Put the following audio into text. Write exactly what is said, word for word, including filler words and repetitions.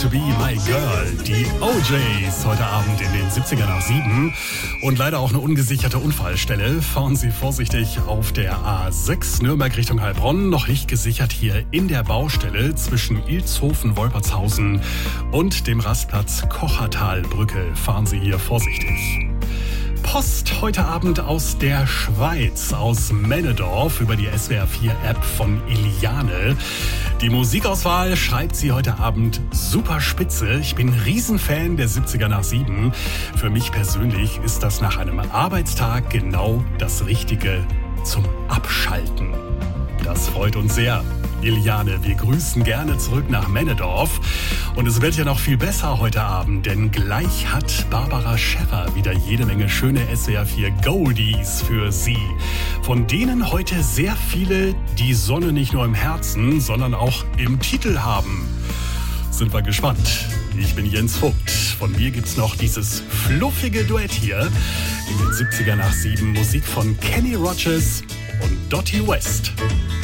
to be my girl. Die O Js heute Abend in den siebziger nach sieben. Und leider auch eine ungesicherte Unfallstelle. Fahren Sie vorsichtig auf der A sechs Nürnberg Richtung Heilbronn. Noch nicht gesichert hier in der Baustelle zwischen Ilshofen-Wolpertshausen und dem Rastplatz Kochertalbrücke. Fahren Sie hier vorsichtig. Post heute Abend aus der Schweiz, aus Männedorf über die S W R vier App von Iliane. Die Musikauswahl schreibt sie heute Abend super spitze. Ich bin Riesenfan der siebziger nach sieben. Für mich persönlich ist das nach einem Arbeitstag genau das Richtige zum Abschalten. Das freut uns sehr. Iliane, wir grüßen gerne zurück nach Männedorf. Und es wird ja noch viel besser heute Abend, denn gleich hat Barbara Scherrer wieder jede Menge schöne S W R vier Goldies für Sie. Von denen heute sehr viele die Sonne nicht nur im Herzen, sondern auch im Titel haben. Sind wir gespannt. Ich bin Jens Vogt. Von mir gibt's noch dieses fluffige Duett hier in den siebziger nach sieben. Musik von Kenny Rogers und Dottie West.